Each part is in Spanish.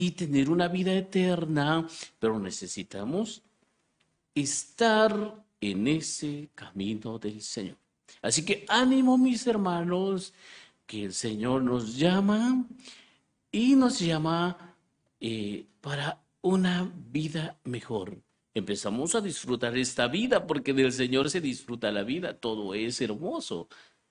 y tener una vida eterna, pero necesitamos estar en ese camino del Señor. Así que ánimo, mis hermanos, que el Señor nos llama y nos llama para una vida mejor. Empezamos a disfrutar esta vida porque del Señor se disfruta la vida, todo es hermoso,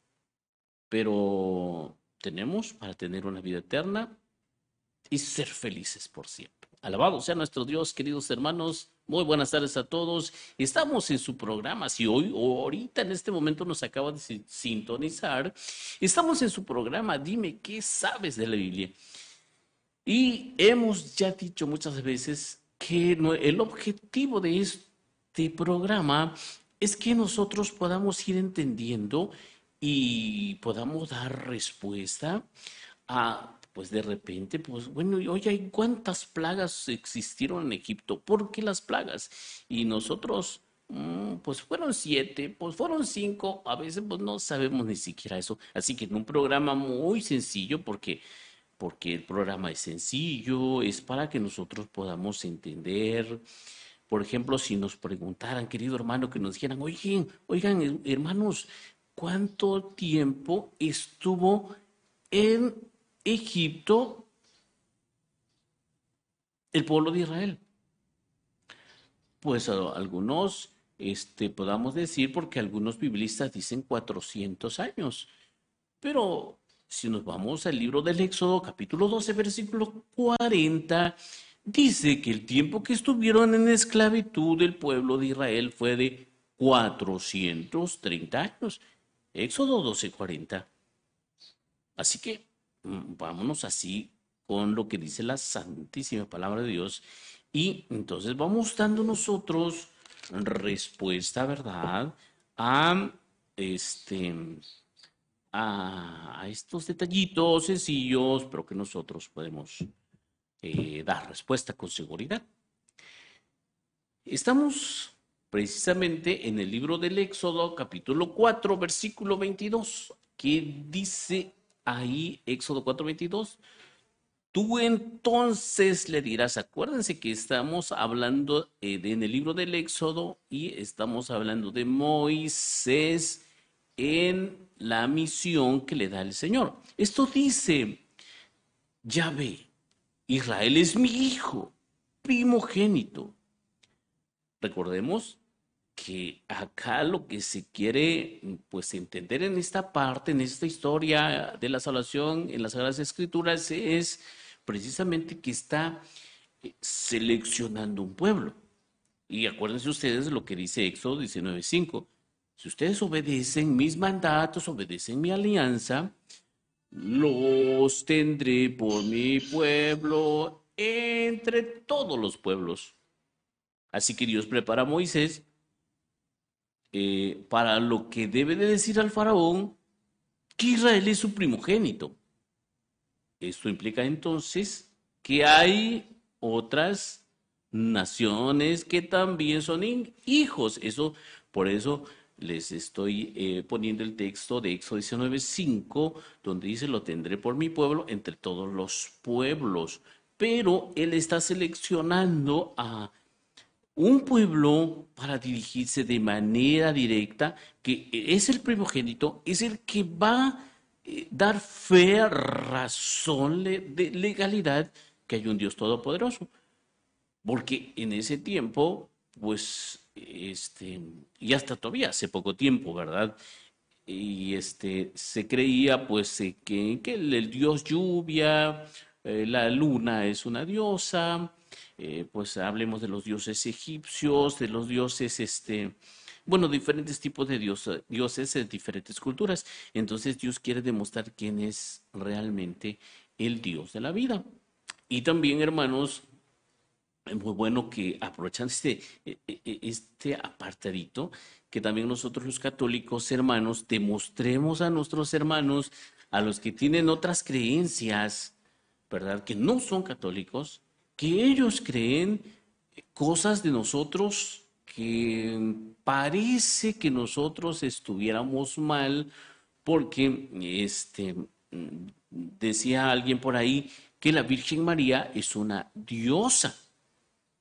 pero tenemos para tener una vida eterna y ser felices por siempre. Alabado sea nuestro Dios, queridos hermanos. Muy buenas tardes a todos. Estamos en su programa. Si hoy o ahorita en este momento nos acaba de sintonizar, estamos en su programa. Dime qué sabes de la Biblia. Y hemos ya dicho muchas veces que el objetivo de este programa es que nosotros podamos ir entendiendo y podamos dar respuesta a, pues de repente, pues bueno, y oye, ¿cuántas plagas existieron en Egipto? ¿Por qué las plagas? Y nosotros, pues fueron 7, pues fueron 5, a veces pues no sabemos ni siquiera eso. Así que en un programa muy sencillo, porque el programa es sencillo, es para que nosotros podamos entender. Por ejemplo, si nos preguntaran, querido hermano, que nos dijeran, oigan, hermanos, ¿cuánto tiempo estuvo en Egipto el pueblo de Israel? Pues algunos, podamos decir, porque algunos biblistas dicen 400 años. Pero si nos vamos al libro del Éxodo, capítulo 12, versículo 40, dice que el tiempo que estuvieron en esclavitud del pueblo de Israel fue de 430 años. Éxodo 12, 40. Así que vámonos así con lo que dice la santísima palabra de Dios y entonces vamos dando nosotros respuesta, ¿verdad? A este a estos detallitos sencillos, pero que nosotros podemos dar respuesta con seguridad. Estamos precisamente en el libro del Éxodo, capítulo 4, versículo 22, que dice ahí, Éxodo 4, 22, tú entonces le dirás, acuérdense que estamos hablando en el libro del Éxodo y estamos hablando de Moisés en la misión que le da el Señor. Esto dice, Yahvé, Israel es mi hijo, primogénito. Recordemos que acá lo que se quiere pues entender en esta parte, en esta historia de la salvación en las Sagradas Escrituras es precisamente que está seleccionando un pueblo. Y acuérdense ustedes de lo que dice Éxodo 19:5. Si ustedes obedecen mis mandatos, obedecen mi alianza, los tendré por mi pueblo entre todos los pueblos. Así que Dios prepara a Moisés para lo que debe de decir al faraón que Israel es su primogénito. Esto implica entonces que hay otras naciones que también son hijos. Eso, por eso les estoy poniendo el texto de Éxodo 19:5, donde dice, lo tendré por mi pueblo entre todos los pueblos. Pero él está seleccionando a un pueblo para dirigirse de manera directa, que es el primogénito, es el que va a dar fe, razón de legalidad que hay un Dios todopoderoso. Porque en ese tiempo, pues, y hasta todavía hace poco tiempo, ¿verdad? Y se creía pues que el dios lluvia, la luna es una diosa, pues hablemos de los dioses egipcios, de los dioses, bueno, diferentes tipos de dioses en diferentes culturas. Entonces Dios quiere demostrar quién es realmente el Dios de la vida. Y también, hermanos, es muy bueno que aprovechan este apartadito, que también nosotros los católicos hermanos demostremos a nuestros hermanos, a los que tienen otras creencias, ¿verdad? Que no son católicos, que ellos creen cosas de nosotros que parece que nosotros estuviéramos mal porque decía alguien por ahí que la Virgen María es una diosa.